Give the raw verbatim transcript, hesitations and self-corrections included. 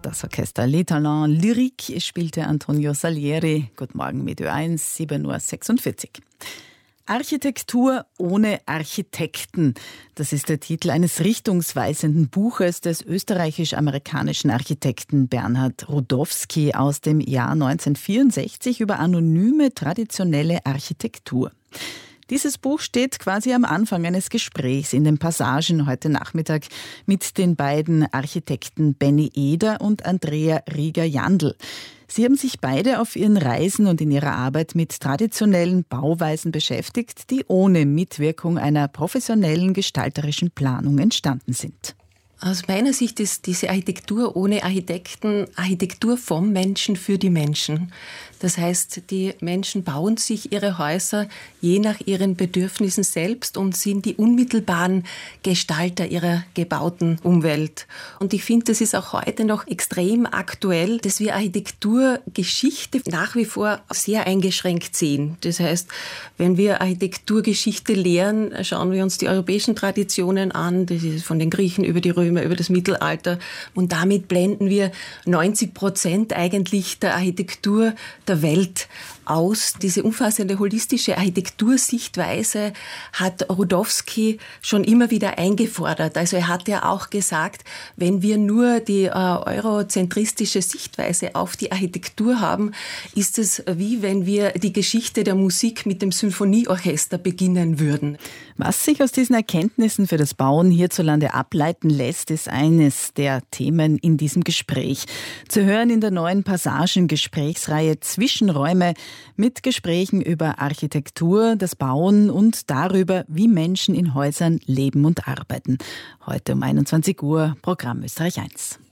Das Orchester Les Talents Lyriques spielte Antonio Salieri. Guten Morgen mit Ö eins, sieben Uhr sechsundvierzig. Architektur ohne Architekten. Das ist der Titel eines richtungsweisenden Buches des österreichisch-amerikanischen Architekten Bernhard Rudowsky aus dem Jahr neunzehnhundertvierundsechzig über anonyme, traditionelle Architektur. Dieses Buch steht quasi am Anfang eines Gesprächs in den Passagen heute Nachmittag mit den beiden Architekten Benny Eder und Andrea Rieger-Jandl. Sie haben sich beide auf ihren Reisen und in ihrer Arbeit mit traditionellen Bauweisen beschäftigt, die ohne Mitwirkung einer professionellen gestalterischen Planung entstanden sind. Aus meiner Sicht ist diese Architektur ohne Architekten Architektur vom Menschen für die Menschen. Das heißt, die Menschen bauen sich ihre Häuser je nach ihren Bedürfnissen selbst und sind die unmittelbaren Gestalter ihrer gebauten Umwelt. Und ich finde, das ist auch heute noch extrem aktuell, dass wir Architekturgeschichte nach wie vor sehr eingeschränkt sehen. Das heißt, wenn wir Architekturgeschichte lehren, schauen wir uns die europäischen Traditionen an, das ist von den Griechen über die Römer, über das Mittelalter. Und damit blenden wir neunzig Prozent eigentlich der Architektur der Welt aus. Diese umfassende holistische Architektursichtweise hat Rudowsky schon immer wieder eingefordert. Also er hat ja auch gesagt, wenn wir nur die äh, eurozentristische Sichtweise auf die Architektur haben, ist es wie wenn wir die Geschichte der Musik mit dem Symphonieorchester beginnen würden. Was sich aus diesen Erkenntnissen für das Bauen hierzulande ableiten lässt, ist eines der Themen in diesem Gespräch. Zu hören in der neuen Passagen-Gesprächsreihe Zwischenräume mit Gesprächen über Architektur, das Bauen und darüber, wie Menschen in Häusern leben und arbeiten. Heute um einundzwanzig Uhr, Programm Österreich eins.